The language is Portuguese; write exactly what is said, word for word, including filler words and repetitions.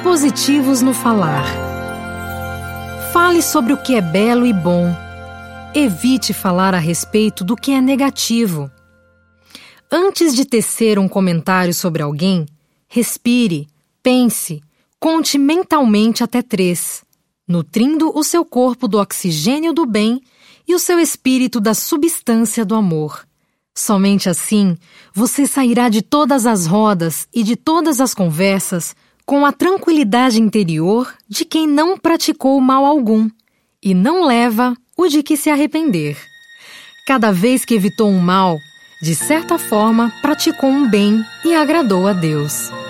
Positivos no falar. Fale sobre o que é belo e bom. Evite falar a respeito do que é negativo. Antes de tecer um comentário sobre alguém, respire, pense, conte mentalmente até três, nutrindo o seu corpo do oxigênio do bem e o seu espírito da substância do amor. Somente assim, você sairá de todas as rodas e de todas as conversas com a tranquilidade interior de quem não praticou mal algum e não leva o de que se arrepender. Cada vez que evitou um mal, de certa forma praticou um bem e agradou a Deus.